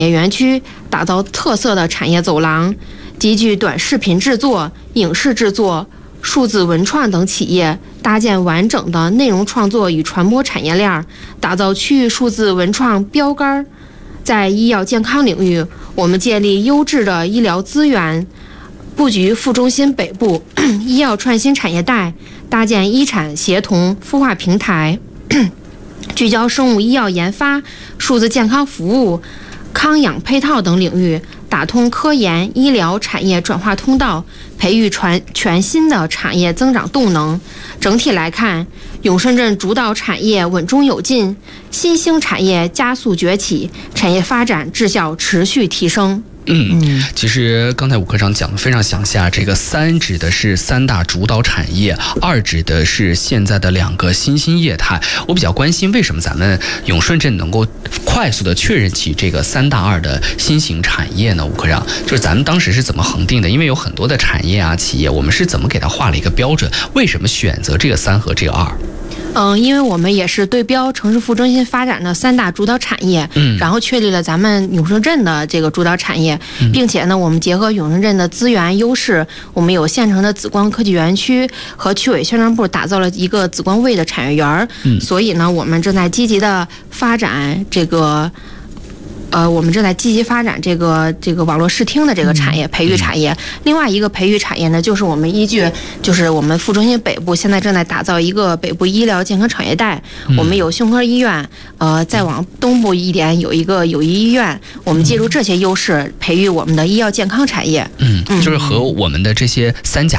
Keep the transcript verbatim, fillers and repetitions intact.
园区打造特色的产业走廊，集聚短视频制作、影视制作、数字文创等企业，搭建完整的内容创作与传播产业链，打造区域数字文创标杆。在医药健康领域，我们建立优质的医疗资源，布局副中心北部医药创新产业带，搭建医产协同孵化平台，聚焦生物医药研发、数字健康服务、康养配套等领域，打通科研医疗产业转化通道，培育全全新的产业增长动能。整体来看，永顺镇主导产业稳中有进，新兴产业加速崛起，产业发展质效持续提升。 嗯，其实刚才吴科长讲的非常详细啊。这个三指的是三大主导产业，二指的是现在的两个新兴业态。我比较关心，为什么咱们永顺镇能够快速的确认起这个三大二的新型产业呢？吴科长，就是咱们当时是怎么恒定的？因为有很多的产业啊、企业，我们是怎么给它画了一个标准？为什么选择这个三和这个二？ 嗯，因为我们也是对标城市副中心发展的三大主导产业，嗯，然后确立了咱们永顺镇的这个主导产业，嗯、并且呢，我们结合永顺镇的资源优势，我们有现成的紫光科技园区和区委宣传部打造了一个紫光卫的产业园，嗯，所以呢，我们正在积极的发展这个。呃，我们正在积极发展这个这个网络视听的这个产业培育产业。另外一个培育产业呢，就是我们依据就是我们副中心北部现在正在打造一个北部医疗健康产业带。我们有胸科医院，呃，再往东部一点有一个友谊医院。我们借助这些优势，培育我们的医药健康产业。 嗯，就是和我们的这些三甲